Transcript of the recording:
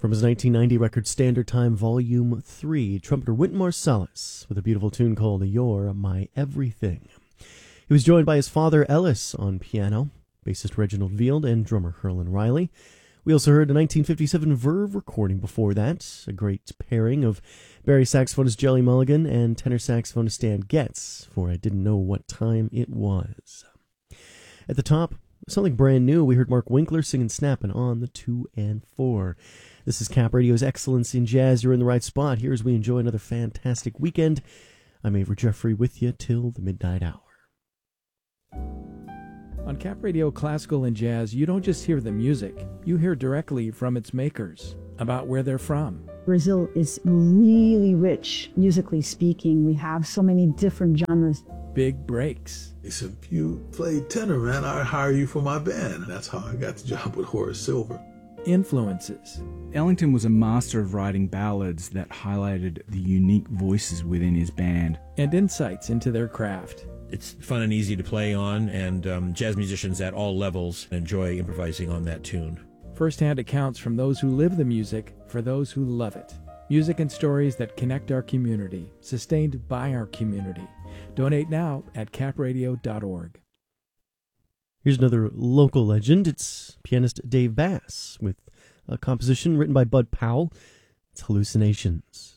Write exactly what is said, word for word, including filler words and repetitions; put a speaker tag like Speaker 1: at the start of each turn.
Speaker 1: From his nineteen ninety record Standard Time Volume three, trumpeter Wynton Marsalis with a beautiful tune called You're My Everything. He was joined by his father Ellis on piano, bassist Reginald Field, and drummer Herlin Riley. We also heard a nineteen fifty-seven Verve recording before that, a great pairing of Barry saxophonist Jelly Mulligan and tenor saxophonist Stan Getz, for I Didn't Know What Time It Was. At the top, something brand new, we heard Mark Winkler singing Snappin' on the two and four. This is Cap Radio's Excellence in Jazz. You're in the right spot. Here as we enjoy another fantastic weekend. I'm Avery Jeffrey with you till the midnight hour.
Speaker 2: On Cap Radio Classical and Jazz, you don't just hear the music, you hear directly from its makers, about where they're from.
Speaker 3: Brazil is really rich, musically speaking. We have so many different genres.
Speaker 2: Big breaks.
Speaker 4: He said, if you play tenor, man, I'll hire you for my band. And that's how I got the job with Horace Silver.
Speaker 2: Influences.
Speaker 5: Ellington was a master of writing ballads that highlighted the unique voices within his band.
Speaker 2: And insights into their craft.
Speaker 6: It's fun and easy to play on, and um, jazz musicians at all levels enjoy improvising on that tune.
Speaker 2: First-hand accounts from those who live the music for those who love it. Music and stories that connect our community, sustained by our community. Donate now at cap radio dot org.
Speaker 1: Here's another local legend. It's pianist Dave Bass with a composition written by Bud Powell. It's Hallucinations.